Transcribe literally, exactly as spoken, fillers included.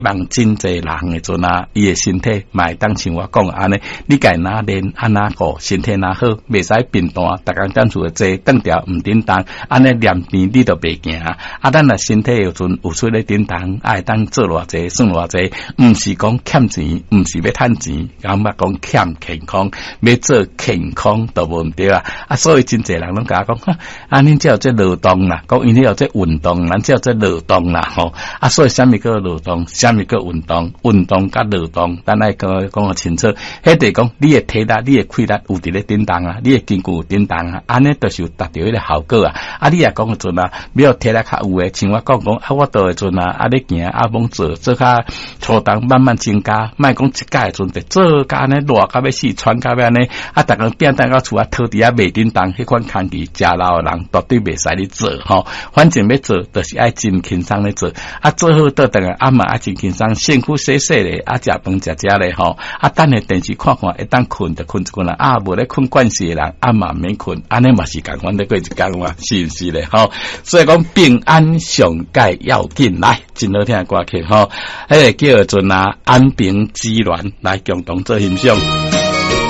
人真济人诶阵啊，伊诶身体嘛会当像我讲安尼，你家哪练安哪个身体哪好，袂使变单，逐工踮厝坐蹬条毋叮当，安尼连边你都袂行啊！啊，咱若身体有阵有出咧叮当，爱当做偌济算偌济，毋是讲欠钱，毋是要趁钱，咁啊讲欠健康，要做健康都无毋对啊！啊，所以真济人拢甲我讲，啊，恁只有这劳动啦，讲因迄有这运动，咱只有这劳动啦，吼！啊，所以啥物叫劳动？啥物叫运动？运动甲劳动，咱来讲讲个清楚。迄地讲，你诶体力、你诶气力有伫咧叮当啊，你诶筋骨有叮当啊，安尼都是有达到迄个效果啊。啊，你也讲个阵啊，要体力较有诶，像我讲讲啊，我倒诶阵啊，啊咧行啊，猛做做较粗重，慢慢增加，莫讲一届诶阵就做甲安尼热甲要死，喘甲要安尼，啊，逐工变等到厝啊，拖伫啊袂叮当，迄款空气食老诶人绝对袂使你做吼。反正要做，就是爱真轻松咧做，啊，做好倒等下啊嘛啊真轻松，身躯洗洗咧，啊，食饭食食咧吼，啊，等下电视看看，会当困就困一困啦，啊，无咧困惯势诶人，啊嘛免困，安尼嘛是共款咧过一工嘛，是毋是咧吼？所以讲平安上界要紧，来，真好听诶歌曲吼，迄个叫做啊安平之恋，来共同做欣赏。